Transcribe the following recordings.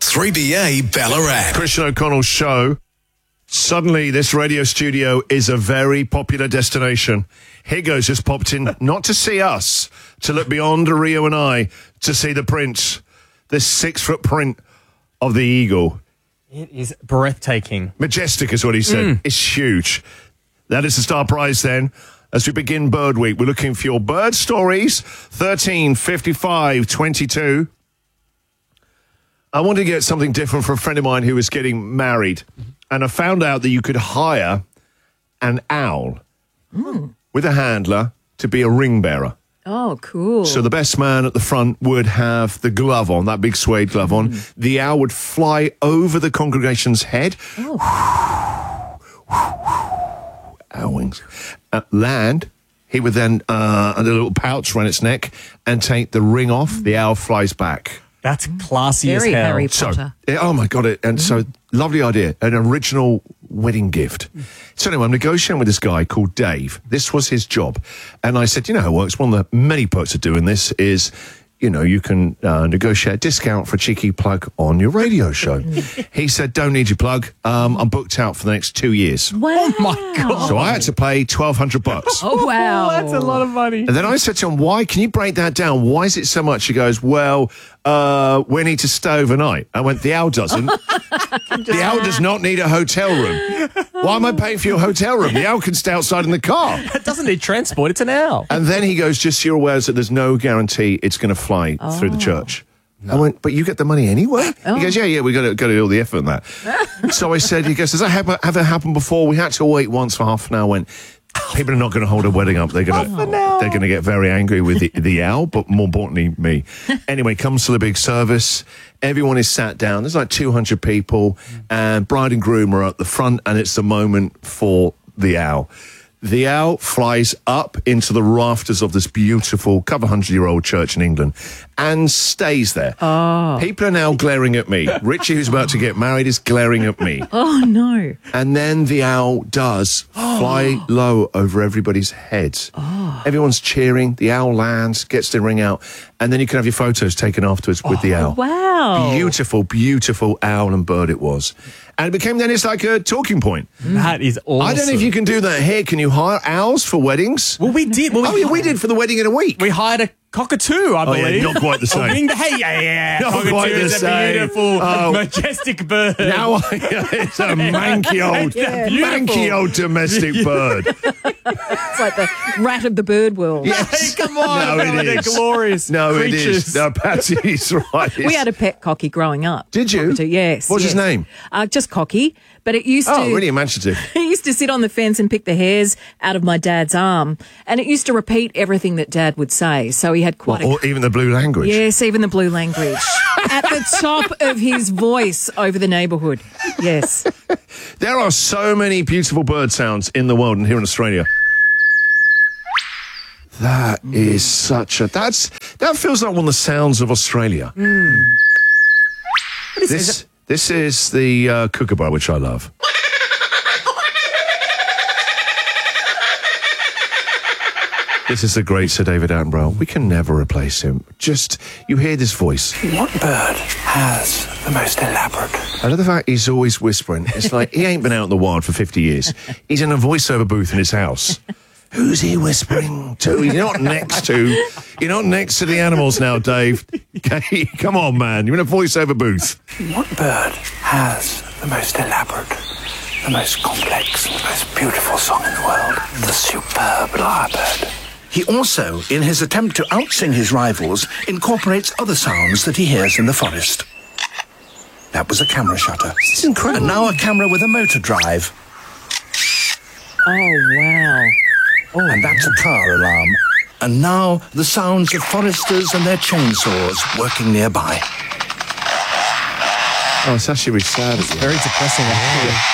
3BA Ballarat. Christian O'Connell's show. Suddenly, this radio studio is a very popular destination. Higgos just popped in, not to see us, to look beyond Rio and I, to see the print, this 6-foot print of the eagle. It is breathtaking. Majestic is what he said. It's huge. That is the star prize then. As we begin Bird Week, we're looking for your bird stories. 13 55 22. I wanted to get something different for a friend of mine who was getting married. And I found out that you could hire an owl with a handler to be a ring bearer. Oh, cool. So the best man at the front would have the glove on, that big suede glove on. The owl would fly over the congregation's head. Owl wings. At land, he would then, a little pouch around its neck and take the ring off. The owl flies back. That's classy Very as hell. Harry So, Potter. oh my God, and so lovely idea, an original wedding gift. So anyway, I'm negotiating with this guy called Dave. This was his job. And I said, you know how it works? One of the many perks of doing this is, you know, you can negotiate a discount for a cheeky plug on your radio show. He said, don't need your plug. I'm booked out for the next 2 years. Wow. Oh my God. So I had to pay $1,200. Oh, wow. That's a lot of money. And then I said to him, why? Can you break that down? Why is it so much? He goes, well, we need to stay overnight. I went, the owl doesn't. The owl does not need a hotel room. Why am I paying for your hotel room? The owl can stay outside in the car. It doesn't need transport. It's an owl. And then he goes, just so you're aware that there's no guarantee it's going to fly through the church. I went, but you get the money anyway? He goes, yeah, we got to do all the effort on that. So I said, he goes, does that ever happened before? We had to wait once for half an hour. I went, people are not going to hold a wedding up. They're going to get very angry with the owl, but more importantly, me. Anyway, comes to the big service. Everyone is sat down. There's like 200 people, and bride and groom are at the front, and it's the moment for the owl. The owl flies up into the rafters of this beautiful, couple 100-year-old church in England and stays there. Oh. People are now glaring at me. Richie, who's about to get married, is glaring at me. Oh, no. And then the owl does fly low over everybody's heads. Oh. Everyone's cheering. The owl lands, gets the ring out, and then you can have your photos taken afterwards with the owl. Wow. Beautiful, beautiful owl and bird it was. And it became then it's like a talking point. That is awesome. I don't know if you can do that here. Can you hire owls for weddings? Well, we did. We did for the wedding in a week. We hired a cockatoo, I believe. Yeah, not quite the same. Yeah. Not Cockatoo quite the is same. a beautiful, majestic bird. Now it's a manky old domestic bird. It's like the rat of the bird world. Yes. Hey, come on. No, it They're is. glorious No, creatures. it is. No, Patsy's right. We had a pet cocky growing up. Did you? Cockatoo, yes. What's his name? Just Cocky. But it used to... Oh, really imaginative. He used to sit on the fence and pick the hairs out of my dad's arm. And it used to repeat everything that Dad would say. So he had quite Or even the blue language. Yes, even the blue language. At the top of his voice over the neighbourhood. Yes. There are so many beautiful bird sounds in the world and here in Australia. That is such a... That feels like one of the sounds of Australia. What is This is the kookaburra, which I love. This is the great Sir David Attenborough. We can never replace him. Just, you hear this voice. What bird has the most elaborate? I love the fact he's always whispering. It's like he ain't been out in the wild for 50 years. He's in a voiceover booth in his house. Who's he whispering to? You're not next to the animals now, Dave. Okay, come on, man. You're in a voiceover booth. What bird has the most elaborate, the most complex, the most beautiful song in the world? The superb lyrebird. He also, in his attempt to outsing his rivals, incorporates other sounds that he hears in the forest. That was a camera shutter. This is incredible. And now a camera with a motor drive. Oh, wow. And that's a car alarm. And now the sounds of foresters and their chainsaws working nearby. Oh, it's actually really sad. It's very depressing, actually.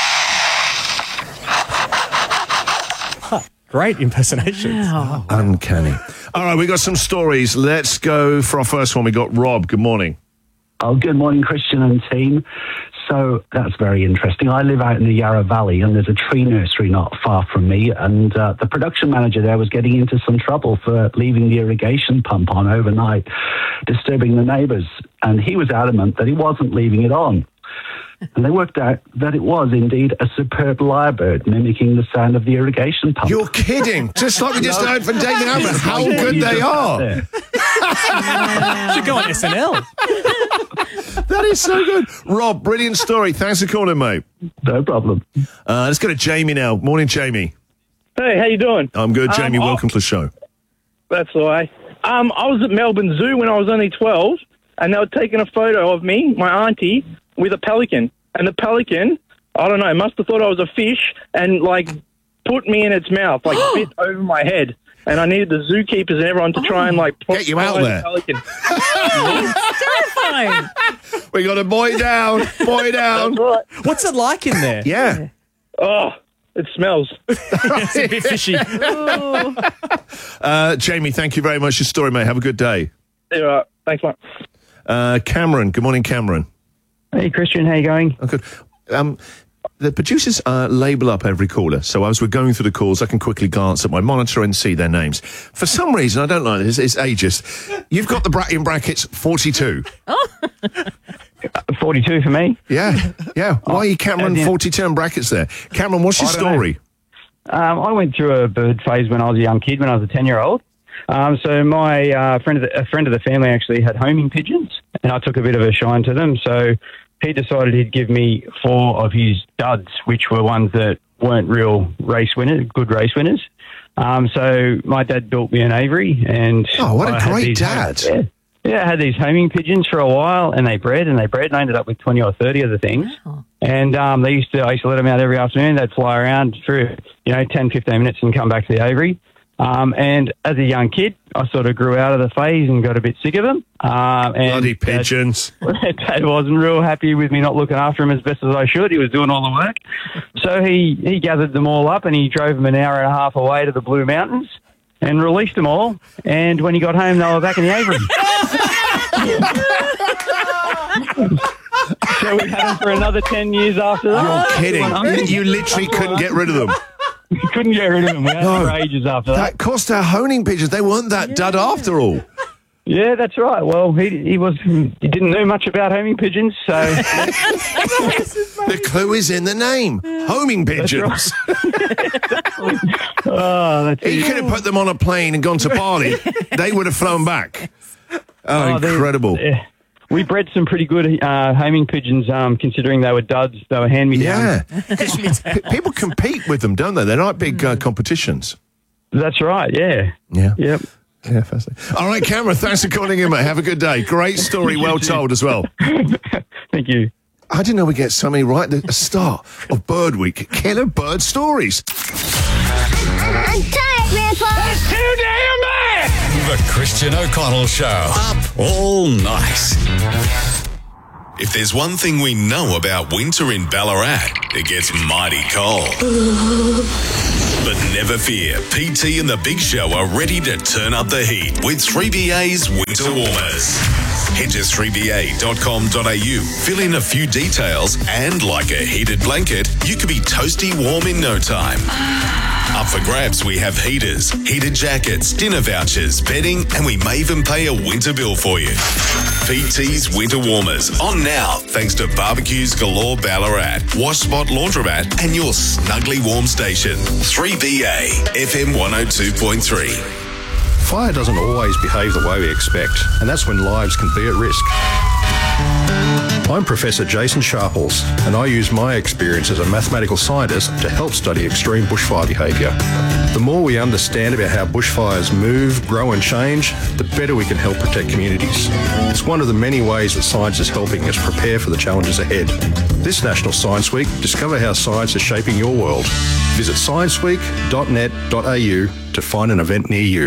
Great impersonations. Wow. Uncanny. All right, we got some stories. Let's go for our first one. We got Rob. Good morning. Oh, good morning, Christian and team. So that's very interesting. I live out in the Yarra Valley, and there's a tree nursery not far from me, and the production manager there was getting into some trouble for leaving the irrigation pump on overnight, disturbing the neighbours, and he was adamant that he wasn't leaving it on. And they worked out that it was indeed a superb lyrebird mimicking the sound of the irrigation pump. You're kidding. Just like we just heard from David Hammer, how good they are. Should go on SNL. That is so good. Rob, brilliant story. Thanks for calling, mate. No problem. Let's go to Jamie now. Morning, Jamie. Hey, how you doing? I'm good, Jamie. Welcome to the show. That's all right. I was at Melbourne Zoo when I was only 12, and they were taking a photo of me, my auntie, with a pelican. And the pelican, I don't know, must have thought I was a fish and, like, put me in its mouth, like, bit over my head. And I needed the zookeepers and everyone to try and, like, get you out there. The Terrifying. We got a boy down. Boy down. right. What's it like in there? Yeah. Oh, it smells. It's a bit fishy. Jamie, thank you very much for your story, mate. Have a good day. Yeah, thanks, mate. Cameron. Good morning, Cameron. Hey, Christian, how you going? Oh, good. The producers label up every caller, so as we're going through the calls, I can quickly glance at my monitor and see their names. For some reason, I don't like this, it's ageist. You've got in brackets 42. 42 for me. Yeah. Why are you Cameron 42 in brackets there? Cameron, what's your story? I went through a bird phase when I was a young kid, when I was a 10-year-old. So my friend of the family actually had homing pigeons, and I took a bit of a shine to them. So he decided he'd give me 4 of his duds, which were ones that weren't real good race winners. So my dad built me an aviary, and what a great dad! I had these homing pigeons for a while, and they bred, and I ended up with 20 or 30 of the things. Wow. And I used to let them out every afternoon. They'd fly around for 10, 15 minutes and come back to the aviary. And as a young kid, I sort of grew out of the phase and got a bit sick of them. Bloody pigeons. Dad wasn't real happy with me not looking after him as best as I should. He was doing all the work. So he gathered them all up and he drove them an hour and a half away to the Blue Mountains and released them all. And when he got home, they were back in the aviary. So we had them for another 10 years after that. You're kidding. You literally couldn't get rid of them. We couldn't get rid of them. We had them for ages after that. That cost our honing pigeons. They weren't that dud after all. Yeah, that's right. Well, he didn't know much about homing pigeons, so the clue is in the name. Homing pigeons. He could have put them on a plane and gone to Bali. They would have flown back. Oh, incredible. We bred some pretty good homing pigeons, considering they were duds. They were hand-me-down. Yeah. People compete with them, don't they? They're not big competitions. That's right, yeah. Yep. Yeah, fascinating. All right, Cameron, thanks for calling in, mate. Have a good day. Great story, well told as well. Thank you. I didn't know we get so many right at the start of Bird Week. Killer bird stories. I'm tired, Grandpa. It's too damn bad. The Christian O'Connell Show. Up all night. If there's one thing we know about winter in Ballarat, it gets mighty cold. But never fear, PT and the Big Show are ready to turn up the heat with 3BA's Winter Warmers. Head to 3ba.com.au, fill in a few details, and like a heated blanket, you could be toasty warm in no time. Up for grabs, we have heaters, heated jackets, dinner vouchers, bedding, and we may even pay a winter bill for you. PT's Winter Warmers, on now, thanks to Barbecues Galore Ballarat, Wash Spot Laundromat, and your snugly warm station. 3BA, FM 102.3. Fire doesn't always behave the way we expect, and that's when lives can be at risk. I'm Professor Jason Sharples, and I use my experience as a mathematical scientist to help study extreme bushfire behaviour. The more we understand about how bushfires move, grow and change, the better we can help protect communities. It's one of the many ways that science is helping us prepare for the challenges ahead. This National Science Week, discover how science is shaping your world. Visit scienceweek.net.au to find an event near you.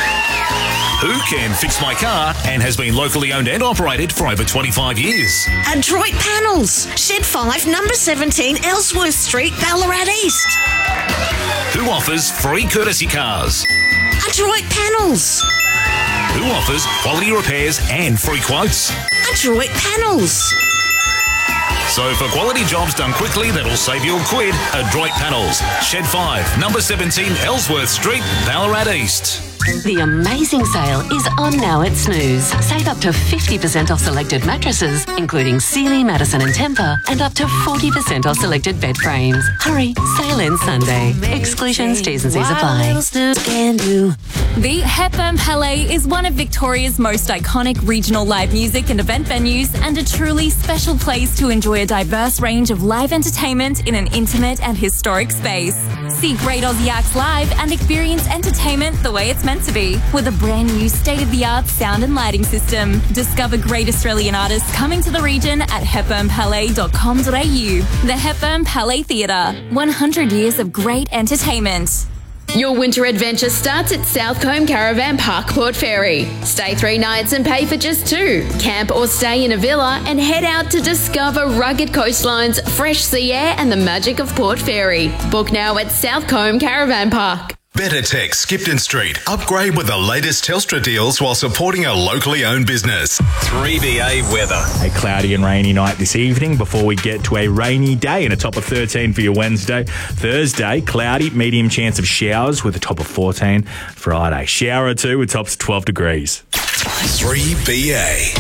Who can fix my car and has been locally owned and operated for over 25 years? Adroit Panels, Shed 5, number 17, Ellsworth Street, Ballarat East. Who offers free courtesy cars? Adroit Panels. who offers quality repairs and free quotes. Adroit Panels. So for quality jobs done quickly that'll save you a quid, Adroit Panels, Shed 5, number 17, Ellsworth Street, Ballarat East. The amazing sale is on now at Snooze. Save up to 50% off selected mattresses, including Sealy, Madison and Tempur, and up to 40% off selected bed frames. Hurry, sale ends Sunday. Exclusions, T's and C's apply. The Hepburn Palais is one of Victoria's most iconic regional live music and event venues and a truly special place to enjoy a diverse range of live entertainment in an intimate and historic space. See great Aussie acts live and experience entertainment the way it's meant to be with a brand new state-of-the-art sound and lighting system. Discover great Australian artists coming to the region at hepburnpalais.com.au. The Hepburn Palais Theatre, 100 years of great entertainment. Your winter adventure starts at Southcombe Caravan Park, Port Fairy. Stay 3 nights and pay for just 2. Camp or stay in a villa and head out to discover rugged coastlines, fresh sea air and the magic of Port Fairy. Book now at Southcombe Caravan Park. Better Tech, Skipton Street. Upgrade with the latest Telstra deals while supporting a locally owned business. 3BA weather. A cloudy and rainy night this evening before we get to a rainy day and a top of 13 for your Wednesday. Thursday, cloudy, medium chance of showers with a top of 14. Friday, shower or 2 with tops of 12 degrees. 3BA.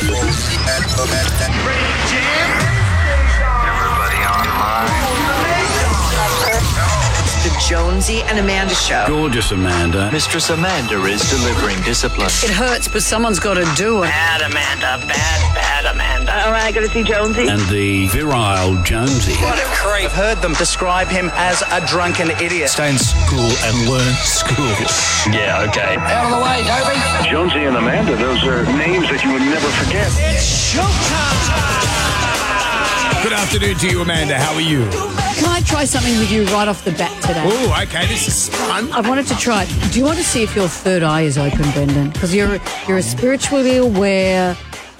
Jonesy and Amanda show. Gorgeous Amanda. Mistress Amanda is delivering discipline. It hurts, but someone's got to do it. Bad Amanda, bad Amanda. All right, got to see Jonesy. And the virile Jonesy. What a creep. I've heard them describe him as a drunken idiot. Stay in school and learn school. Yeah, okay. Out of the way, Toby. Jonesy and Amanda, those are names that you would never forget. It's showtime. Good afternoon to you, Amanda. How are you? Can I try something with you right off the bat today? Oh, okay. This is fun. I wanted to try it. Do you want to see if your third eye is open, Brendan? Because you're a spiritually aware,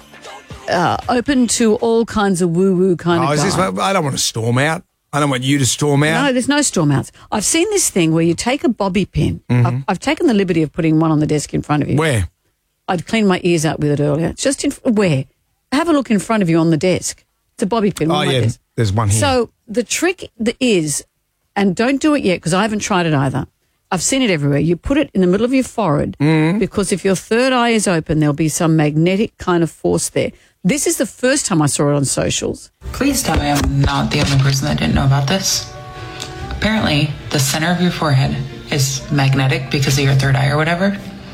open to all kinds of woo-woo kind of guy. I don't want to storm out. I don't want you to storm out. No, there's no storm outs. I've seen this thing where you take a bobby pin. Mm-hmm. I've taken the liberty of putting one on the desk in front of you. Where? I'd cleaned my ears out with it earlier. Just where? Have a look in front of you on the desk. It's a bobby pin. Oh, yeah. There's one here. So the trick is, and don't do it yet because I haven't tried it either. I've seen it everywhere. You put it in the middle of your forehead because if your third eye is open, there'll be some magnetic kind of force there. This is the first time I saw it on socials. Please tell me I'm not the only person that didn't know about this. Apparently, the center of your forehead is magnetic because of your third eye or whatever.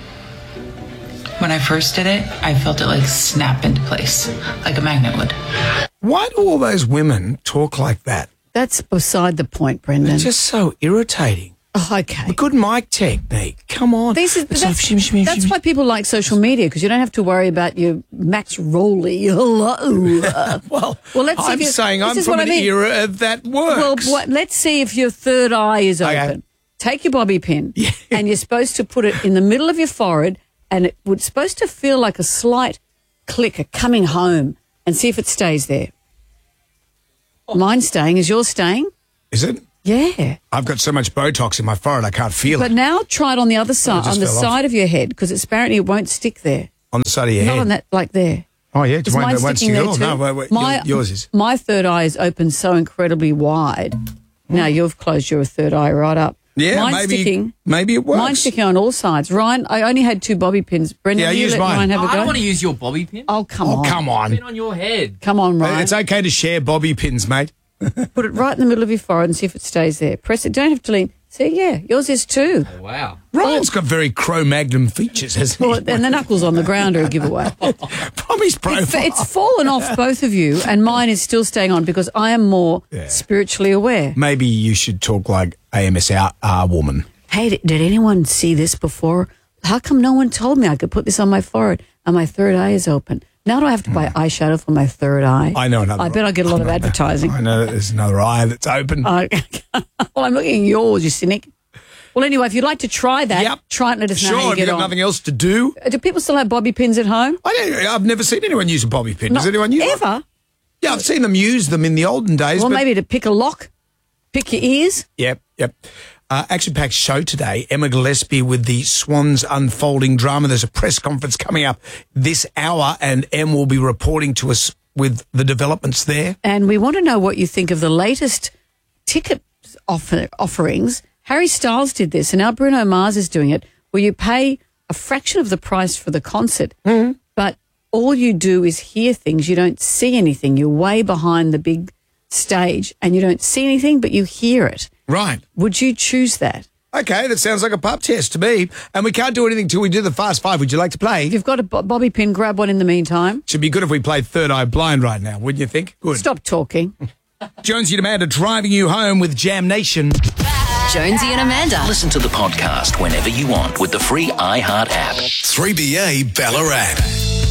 When I first did it, I felt it like snap into place, like a magnet would. Why do all those women talk like that? That's beside the point, Brendan. It's just so irritating. Oh, okay. A good mic technique. Come on. That's why people like social media, because you don't have to worry about your Max Rowley. Hello. Well, let's I'm saying I'm from an era of that works. Well, let's see if your third eye is open. Okay. Take your bobby pin, and you're supposed to put it in the middle of your forehead, and it's supposed to feel like a slight click, a coming home, and see if it stays there. Mine's staying. Is yours staying? Is it? Yeah. I've got so much Botox in my forehead I can't feel it. But now try it on the other side, on the side of your head, because apparently it won't stick there. On the side of your head? Not on that, like there. Oh, yeah. It won't stick there at all. No, yours is. My third eye is open so incredibly wide. Now you've closed your third eye right up. Yeah, maybe it works. Mine's sticking on all sides. Ryan, I only had 2 bobby pins. Brendan, I used mine. Ryan have a go? I don't want to use your bobby pin. Oh, come on. Come on. Pin on your head. Come on, Ryan. It's okay to share bobby pins, mate. Put it right in the middle of your forehead and see if it stays there. Press it. Don't have to lean. See, yeah, yours is too. Oh, wow. Ryan's got very Cro-Magnum features, hasn't he? And the knuckles on the ground are a giveaway. From his profile. It's fallen off both of you, and mine is still staying on because I am more spiritually aware. Maybe you should talk like AMSR woman. Hey, did anyone see this before? How come no one told me I could put this on my forehead and my third eye is open? Now do I have to buy eyeshadow for my third eye? I know another. I bet I get a lot of advertising. I know there's another eye that's open. Well, I'm looking at yours, you cynic. Well, anyway, if you'd like to try that, try it and let us know how you Sure, get have you got on. nothing else to do? Do people still have bobby pins at home? I've never seen anyone use a bobby pin. Does anyone use ever? One? Yeah, I've seen them use them in the olden days. Well, but maybe to pick a lock, pick your ears. Yep. action-packed show today. Emma Gillespie with the Swans Unfolding drama. There's a press conference coming up this hour, and Em will be reporting to us with the developments there. And we want to know what you think of the latest ticket offerings. Harry Styles did this, and now Bruno Mars is doing it, where you pay a fraction of the price for the concert, but all you do is hear things. You don't see anything. You're way behind the big stage, and you don't see anything, but you hear it. Right. Would you choose that? Okay, that sounds like a pub test to me. And we can't do anything till we do the Fast Five. Would you like to play? If you've got a bobby pin, grab one in the meantime. Should be good if we played Third Eye Blind right now, wouldn't you think? Good. Stop talking. Jonesy and Amanda driving you home with Jam Nation. Jonesy and Amanda. Listen to the podcast whenever you want with the free iHeart app. 3BA Ballarat.